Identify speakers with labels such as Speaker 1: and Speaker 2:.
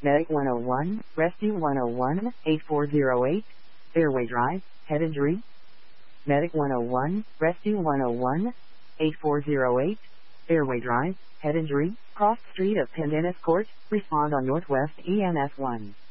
Speaker 1: Medic 101, Rescue 101, 8408, Fairway Drive, Head Injury. Medic 101, Rescue 101, 8408, Fairway Drive, Head Injury, cross street of Pendennis Court, respond on Northwest EMS 1.